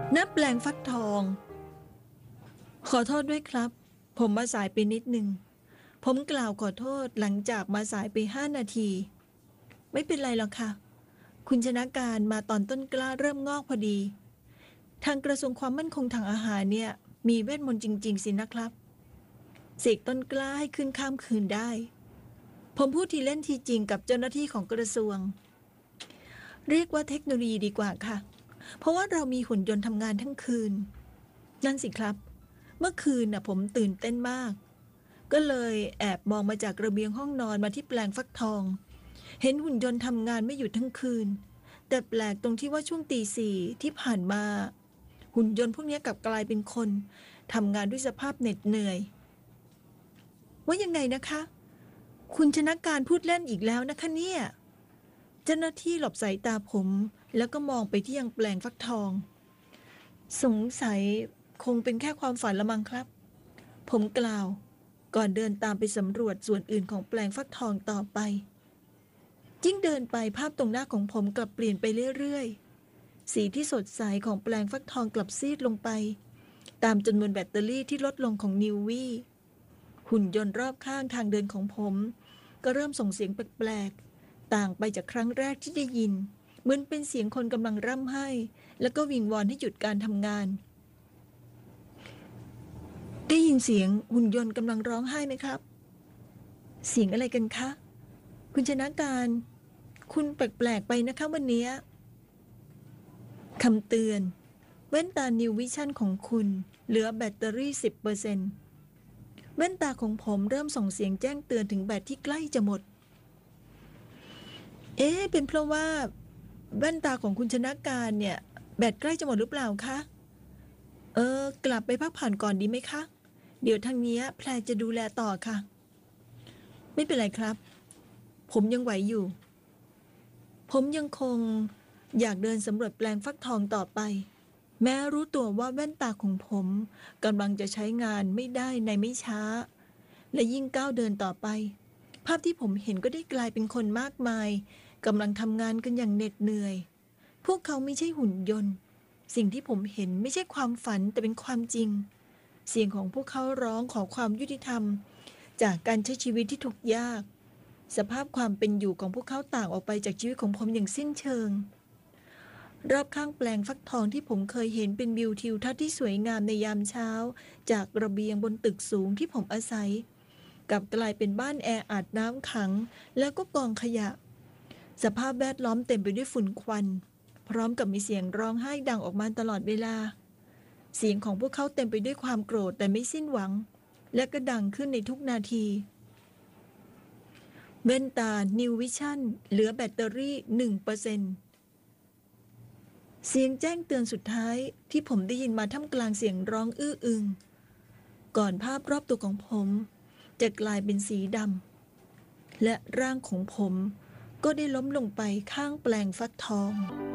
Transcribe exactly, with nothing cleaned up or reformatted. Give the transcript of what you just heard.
ณแปลงฟักทองขอโทษด้วยครับผมมาสายไปนิดนึงผมกล่าวขอโทษหลังจากมาสายไปห้านาทีไม่เป็นไรหรอกค่ะคุณชนะการมาตอนต้นกล้าเริ่มงอกพอดีทางกระทรวงความมั่นคงทางอาหารเนี่ยมีเวทมนต์จริงๆสินะครับเสกต้นกล้าให้ขึ้นข้ามคืนได้ผมพูดทีเล่นทีจริงกับเจ้าหน้าที่ของกระทรวงเรียกว่าเทคโนโลยีดีกว่าค่ะเพราะว่าเรามีหุ่นยนต์ทำงานทั้งคืนนั่นสิครับเมื่อคืนน่ะผมตื่นเต้นมากก็เลยแอบมองมาจากระเบียงห้องนอนมาที่แปลงฟักทองเห็นหุ่นยนต์ทำงานไม่หยุดทั้งคืนแต่แปลกตรงที่ว่าช่วงตีสี่ที่ผ่านมาหุ่นยนต์พวกนี้กลับกลายเป็นคนทำงานด้วยสภาพเหน็ดเหนื่อยว่ายังไงนะคะคุณชนะการพูดเล่นอีกแล้วนะคะเนี่ยเจ้าหน้าที่หลบสายตาผมแล้วก็มองไปที่ยังแปลงฟักทองสงสัยคงเป็นแค่ความฝันละมั้งครับผมกล่าวก่อนเดินตามไปสำรวจส่วนอื่นของแปลงฟักทองต่อไปยิ่งเดินไปภาพตรงหน้าของผมกลับเปลี่ยนไปเรื่อยๆสีที่สดใสของแปลงฟักทองกลับซีดลงไปตามจำนวนแบตเตอรี่ที่ลดลงของนิววี่หุ่นยนต์รอบข้างทางเดินของผมก็เริ่มส่งเสียงแปลกๆต่างไปจากครั้งแรกที่ได้ยินเหมือนเป็นเสียงคนกำลังร่ำไห้แล้วก็วิงวอนให้หยุดการทำงานได้ยินเสียงหุ่นยนต์กำลังร้องไห้ไหมครับเสียงอะไรกันคะคุณชนะการคุณแปลกๆไปนะคะวันนี้คำเตือนแว่นตา New Vision ของคุณเหลือแบตเตอรี่ สิบเปอร์เซ็นต์ แว่นตาของผมเริ่มส่งเสียงแจ้งเตือนถึงแบตที่ใกล้จะหมดเอ๊ะเป็นเพราะว่าแว่นตาของคุณชนะการเนี่ยแบตใกล้จะหมดหรือเปล่าคะเออกลับไปพักผ่อนก่อนดีไหมคะเดี๋ยวทางนี้แพรจะดูแลต่อค่ะไม่เป็นไรครับผมยังไหวอยู่ผมยังคงอยากเดินสำรวจแปลงฟักทองต่อไปแม้รู้ตัวว่าแว่นตาของผมกำลังจะใช้งานไม่ได้ในไม่ช้าและยิ่งก้าวเดินต่อไปภาพที่ผมเห็นก็ได้กลายเป็นคนมากมายกำลังทำงานกันอย่างเหน็ดเหนื่อยพวกเขาไม่ใช่หุ่นยนต์สิ่งที่ผมเห็นไม่ใช่ความฝันแต่เป็นความจริงเสียงของพวกเขาร้องขอความยุติธรรมจากการใช้ชีวิตที่ทุกข์ยากสภาพความเป็นอยู่ของพวกเขาต่างออกไปจากชีวิตของผมอย่างสิ้นเชิงรอบข้างแปลงฟักทองที่ผมเคยเห็นเป็นวิวทิวทัศน์ที่สวยงามในยามเช้าจากระเบียงบนตึกสูงที่ผมอาศัยกลับกลายเป็นบ้านแออัดน้ำขังแล้วก็กองขยะสภาพแวดล้อมเต็มไปด้วยฝุ่นควันพร้อมกับมีเสียงร้องไห้ดังออกมาตลอดเวลาเสียงของพวกเขาเต็มไปด้วยความโกรธแต่ไม่สิ้นหวังและก็ดังขึ้นในทุกนาทีแว่นตา New Vision เหลือแบตเตอรี่ หนึ่งเปอร์เซ็นต์ เสียงแจ้งเตือนสุดท้ายที่ผมได้ยินมาท่ามกลางเสียงร้องอื้ออึงก่อนภาพรอบตัวของผมจะกลายเป็นสีดำและร่างของผมก็ได้ล้มลงไปข้างแปลงฟักทอง